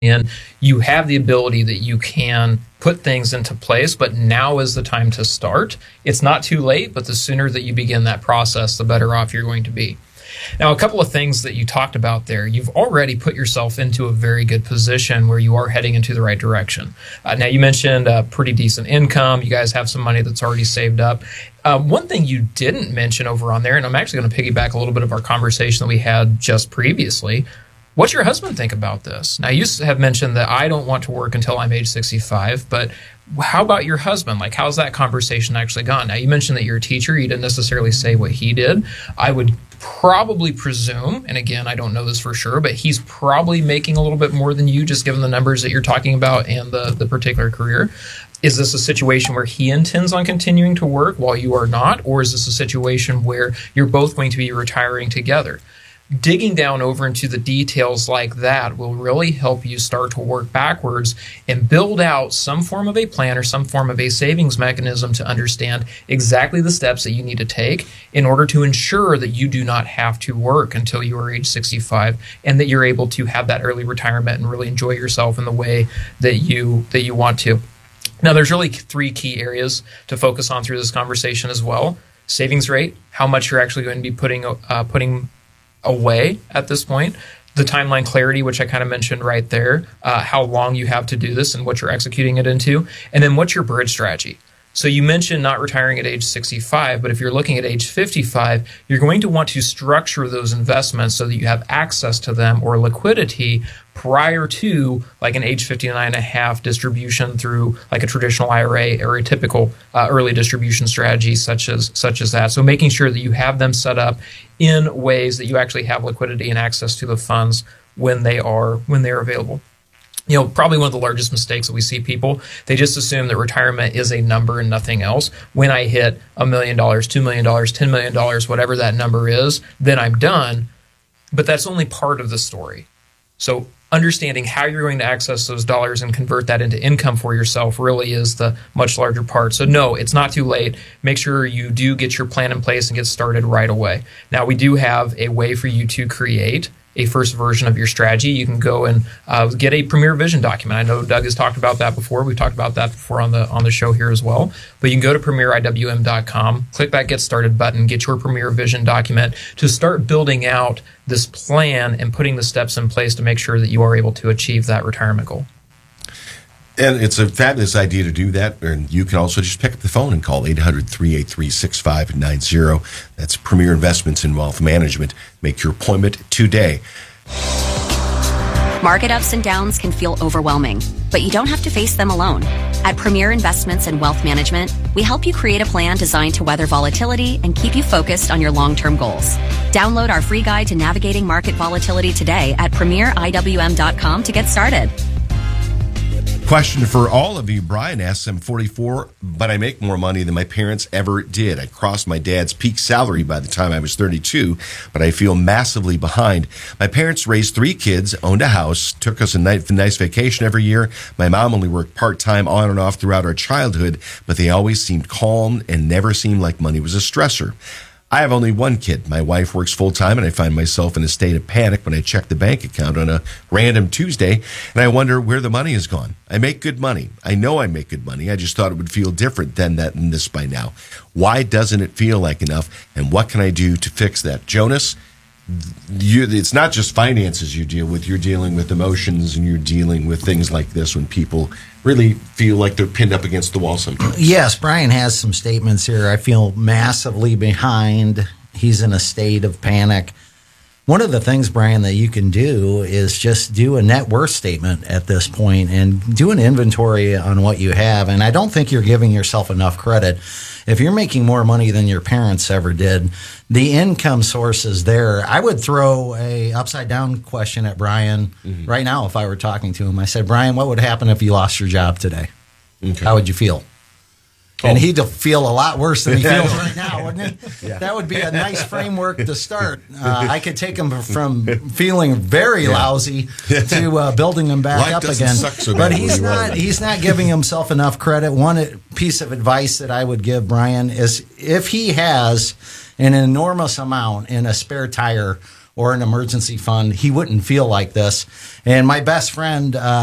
and you have the ability that you can put things into place, but now is the time to start. It's not too late, but the sooner that you begin that process, the better off you're going to be. Now, a couple of things that you talked about there. You've already put yourself into a very good position where you are heading into the right direction. Now, you mentioned a pretty decent income. You guys have some money that's already saved up. One thing you didn't mention over on there, and I'm actually going to piggyback a little bit of our conversation that we had just previously. What's your husband think about this? Now, you have mentioned that I don't want to work until I'm age 65, but how about your husband? Like, how's that conversation actually gone? Now, you mentioned that you're a teacher. You didn't necessarily say what he did. I would probably presume, and again, I don't know this for sure, but he's probably making a little bit more than you, just given the numbers that you're talking about and the particular career. Is this a situation where he intends on continuing to work while you are not, or is this a situation where you're both going to be retiring together? Digging down over into the details like that will really help you start to work backwards and build out some form of a plan or some form of a savings mechanism to understand exactly the steps that you need to take in order to ensure that you do not have to work until you are age 65 and that you're able to have that early retirement and really enjoy yourself in the way that you want to. Now, there's really three key areas to focus on through this conversation as well. Savings rate, how much you're actually going to be putting away at this point, the timeline clarity, which I kind of mentioned right there, how long you have to do this and what you're executing it into, and then what's your bridge strategy. So you mentioned not retiring at age 65, but if you're looking at age 55, you're going to want to structure those investments so that you have access to them or liquidity prior to like an age 59 and a half distribution through like a traditional IRA or a typical early distribution strategy such as that. So making sure that you have them set up in ways that you actually have liquidity and access to the funds when they are available. You know, probably one of the largest mistakes that we see people, they just assume that retirement is a number and nothing else. When I hit $1 million, $2 million, $10 million, whatever that number is, then I'm done. But that's only part of the story. So understanding how you're going to access those dollars and convert that into income for yourself really is the much larger part. So no, it's not too late. Make sure you do get your plan in place and get started right away. Now, we do have a way for you to create a first version of your strategy. You can go and get a Premier Vision document. I know Doug has talked about that before. We've talked about that before on the show here as well. But you can go to premieriwm.com, click that Get Started button, get your Premier Vision document to start building out this plan and putting the steps in place to make sure that you are able to achieve that retirement goal. And it's a fabulous idea to do that. And you can also just pick up the phone and call 800-383-6590. That's Premier Investments in Wealth Management. Make your appointment today. Market ups and downs can feel overwhelming, but you don't have to face them alone. At Premier Investments in Wealth Management, we help you create a plan designed to weather volatility and keep you focused on your long-term goals. Download our free guide to navigating market volatility today at premieriwm.com to get started. Question for all of you. Brian asks, I'm 44, but I make more money than my parents ever did. I crossed my dad's peak salary by the time I was 32, but I feel massively behind. My parents raised 3 kids, owned a house, took us a nice vacation every year. My mom only worked part-time on and off throughout our childhood, but they always seemed calm and never seemed like money was a stressor. I have only one kid. My wife works full-time, and I find myself in a state of panic when I check the bank account on a random Tuesday, and I wonder where the money has gone. I make good money. I know I make good money. I just thought it would feel different than this by now. Why doesn't it feel like enough, and what can I do to fix that? Jonas, it's not just finances you deal with. You're dealing with emotions, and you're dealing with things like this when people really feel like they're pinned up against the wall sometimes. Yes, Brian has some statements here. I feel massively behind. He's in a state of panic. One of the things, Brian, that you can do is just do a net worth statement at this point and do an inventory on what you have. And I don't think you're giving yourself enough credit. If you're making more money than your parents ever did, the income source is there. I would throw a upside down question at Brian right now if I were talking to him. I said, Brian, what would happen if you lost your job today? Okay. How would you feel? And he'd feel a lot worse than he feels right now, wouldn't it? Yeah. That would be a nice framework to start. I could take him from feeling very lousy to building him back up again. But he's not giving himself enough credit. One piece of advice that I would give Brian is if he has an enormous amount in a spare tire or an emergency fund, he wouldn't feel like this. And my best friend,